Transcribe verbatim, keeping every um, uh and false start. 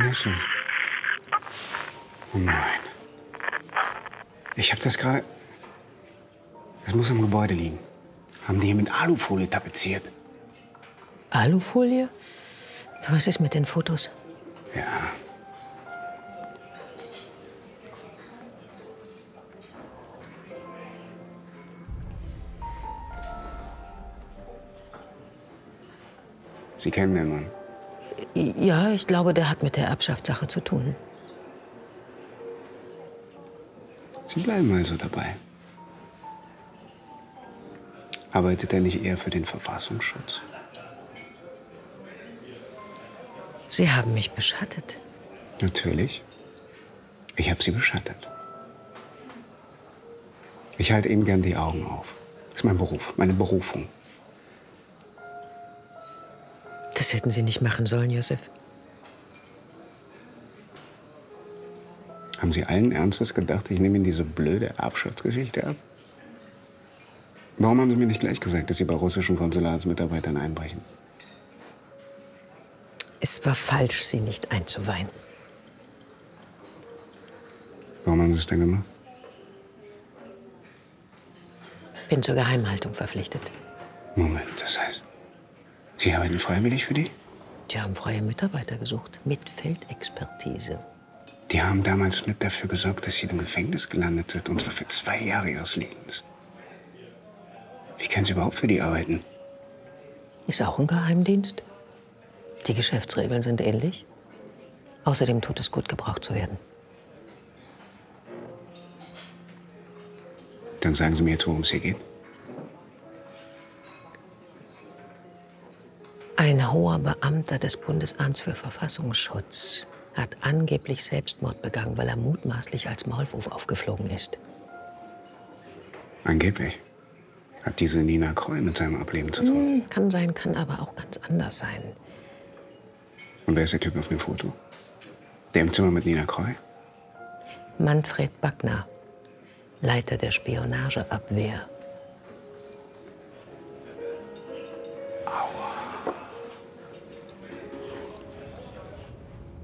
heißt du? Oh nein. Ich habe das gerade... Das muss im Gebäude liegen. Haben die hier mit Alufolie tapeziert? Alufolie? Was ist mit den Fotos? Ja. Sie kennen den Mann? Ja, ich glaube, der hat mit der Erbschaftssache zu tun. Sie bleiben also dabei. Arbeitet er nicht eher für den Verfassungsschutz? Sie haben mich beschattet. Natürlich. Ich habe Sie beschattet. Ich halte Ihnen gern die Augen auf. Das ist mein Beruf, meine Berufung. Das hätten Sie nicht machen sollen, Josef. Haben Sie allen Ernstes gedacht, ich nehme Ihnen diese blöde Erbschaftsgeschichte ab? Warum haben Sie mir nicht gleich gesagt, dass Sie bei russischen Konsulatsmitarbeitern einbrechen? Es war falsch, Sie nicht einzuweihen. Warum haben Sie es denn gemacht? Bin zur Geheimhaltung verpflichtet. Moment, das heißt, Sie arbeiten freiwillig für die? Die haben freie Mitarbeiter gesucht, mit Feldexpertise. Die haben damals mit dafür gesorgt, dass Sie im Gefängnis gelandet sind, und zwar für zwei Jahre Ihres Lebens. Wie können Sie überhaupt für die arbeiten? Ist auch ein Geheimdienst. Die Geschäftsregeln sind ähnlich. Außerdem tut es gut, gebraucht zu werden. Dann sagen Sie mir jetzt, worum es hier geht. Ein hoher Beamter des Bundesamts für Verfassungsschutz hat angeblich Selbstmord begangen, weil er mutmaßlich als Maulwurf aufgeflogen ist. Angeblich. Hat diese Nina Kreu mit seinem Ableben zu tun? Hm, kann sein, kann aber auch ganz anders sein. Und wer ist der Typ auf dem Foto? Der im Zimmer mit Nina Kreu? Manfred Backner, Leiter der Spionageabwehr.